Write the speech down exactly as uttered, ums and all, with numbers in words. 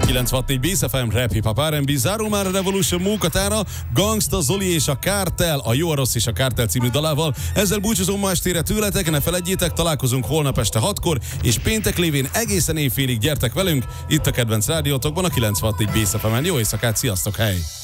kilencvennégy Bész ef em, Rap Hip Hop er and bé, zárul már a Revolution munkatára, Gangsta Zoli és a Kártel, a Jó, a Rossz és a Kártel című dalával. Ezzel búcsúzom ma estére tőletek, ne feledjétek, találkozunk holnap este hatkor, és péntek lévén egészen éjfélig gyertek velünk, itt a kedvenc rádiótokban, a kilencvennégy Bész ef emen. Jó éjszakát, sziasztok, hely!